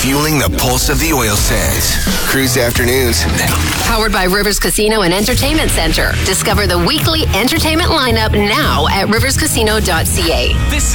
fueling the pulse of the oil sands. Cruise Afternoons. Powered by Rivers Casino and Entertainment Center. Discover the weekly entertainment lineup now at riverscasino.ca.